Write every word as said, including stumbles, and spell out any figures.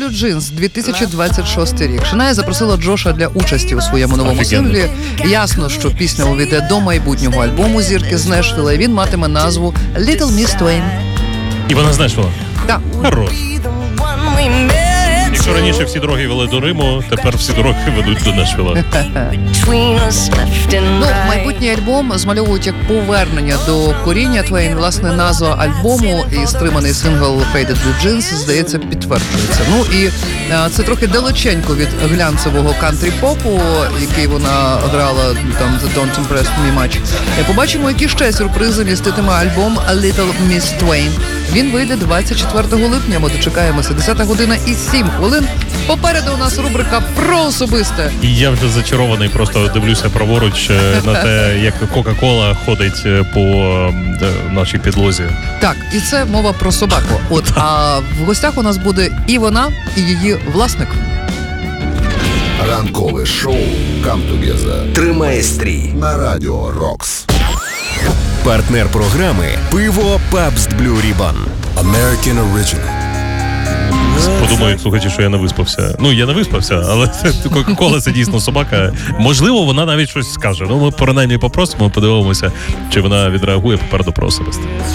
Blue Jeans, дві тисячі двадцять шостий рік. Шанає запросила Джоша для участі у своєму новому Офігенно. синглі. Ясно, що пісня увійде до майбутнього альбому зірки з Нешвіла, і він матиме назву Little Miss Twain. І вона з Нешвіла? Так. Хорош. Якщо раніше всі дороги вели до Риму, тепер всі дороги ведуть до Нешвіла. Ну, майбутній альбом змальовують як повернення до коріння Твейн. Власне, назва альбому і стриманий сингл Faded Blue Jeans, здається, підтверджується. Ну і а, це трохи далеченько від глянцевого кантрі-попу, який вона грала там The Don't Impress Me Much. Побачимо, які ще сюрпризи міститиме альбом A Little Miss Twain. Він вийде двадцять четвертого липня. Ми дочекаємося. десята година і сім хвилин. Попереду у нас рубрика про особисте. І я вже зачарований, просто дивлюся праворуч на те, як Кока-Кола ходить по нашій підлозі. Так, і це мова про собаку. От, а в гостях у нас буде і вона, і її власник. Ранкове шоу «Come Together» Тримає стрій на Радіо Рокс. Партнер програми «Пиво Пабст Блю Ribbon». American Original. Подумають слухачі, що я не виспався. Ну, я не виспався, але Кока-Кола — це дійсно собака. Можливо, вона навіть щось скаже. Ну, ми принаймні попросимо, подивимося, чи вона відреагує попереду про особисте.